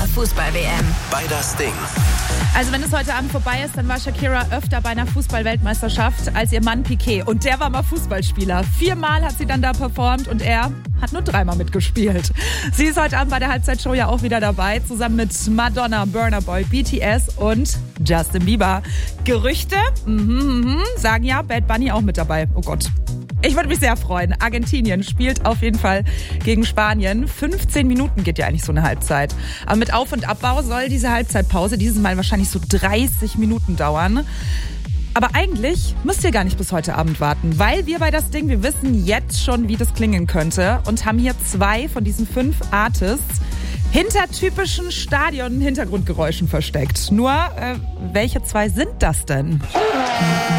Fußball-WM. Bei das Ding. Also wenn es heute Abend vorbei ist, dann war Shakira öfter bei einer Fußball-Weltmeisterschaft als ihr Mann Piqué. Und der war mal Fußballspieler. 4-mal hat sie dann da performt und er hat nur 3-mal mitgespielt. Sie ist heute Abend bei der Halbzeitshow ja auch wieder dabei, zusammen mit Madonna, Burna Boy, BTS und Justin Bieber. Gerüchte sagen ja, Bad Bunny auch mit dabei. Oh Gott. Ich würde mich sehr freuen. Argentinien spielt auf jeden Fall gegen Spanien. 15 Minuten geht ja eigentlich so eine Halbzeit. Aber mit Auf- und Abbau soll diese Halbzeitpause dieses Mal wahrscheinlich so 30 Minuten dauern. Aber eigentlich müsst ihr gar nicht bis heute Abend warten, weil wir bei das Ding, wir wissen jetzt schon, wie das klingen könnte und haben hier 2 von diesen 5 Artists hinter typischen Stadion-Hintergrundgeräuschen versteckt. Nur, welche 2 sind das denn?